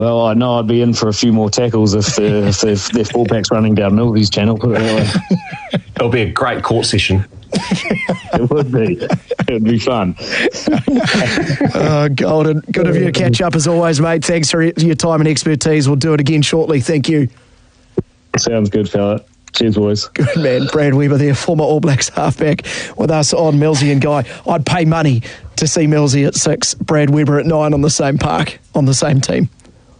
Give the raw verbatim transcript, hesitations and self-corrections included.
Well, I know I'd be in for a few more tackles if the if their, their fullback's running down Milvy's channel. Put it that way. It'll be a great court session. It would be. It would be fun. Oh, Golden. Good of you to catch up as always, mate. Thanks for your time and expertise. We'll do it again shortly. Thank you. Sounds good, fella. Cheers, boys. Good man. Brad Weber there, former All Blacks halfback, with us on Millsy and Guy. I'd pay money to see Millsy at six, Brad Weber at nine on the same park, on the same team.